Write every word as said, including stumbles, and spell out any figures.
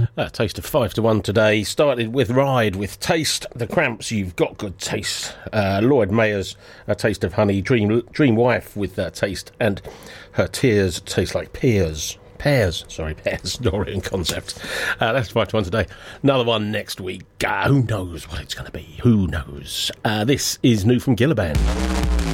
A taste of five to one today. Started with Ride with Taste. The Cramps, You've Got Good Taste. Uh, Lloyd Mayer's A Taste of Honey. Dream Dream Wife with uh, Taste. And Her Tears Taste Like Pears. Pears, sorry, pears, Dorian concept. Uh, that's five to one today. Another one next week. Uh, who knows what it's going to be? Who knows? Uh, this is new from Gilliban.